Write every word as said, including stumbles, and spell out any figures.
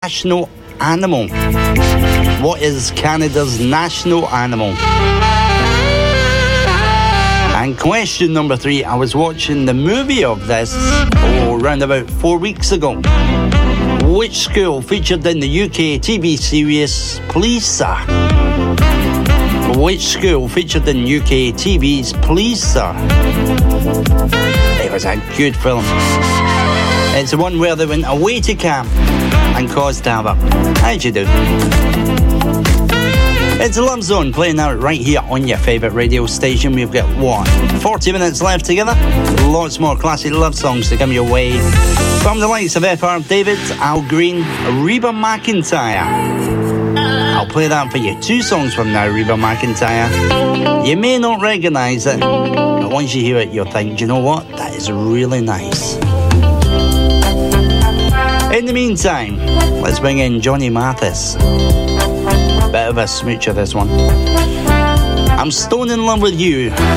national animal? What is Canada's national animal? And question number three, I was watching the movie of this oh, around about four weeks ago. Which school featured in the U K T V series Please Sir? Which school featured in U K T V's Please Sir? It was a good film. It's the one where they went away to camp and caused havoc. How'd you do? It's the Love Zone playing out right here on your favourite radio station. We've got, what, forty minutes left together? Lots more classic love songs to come your way. From the likes of F R David, Al Green, Reba McEntire. I'll play that for you. Two songs from now, Reba McEntire. You may not recognise it, but once you hear it, you'll think, do you know what? That is really nice. In the meantime, let's bring in Johnny Mathis. Bit of a smoocher, this one. I'm stone in love with you.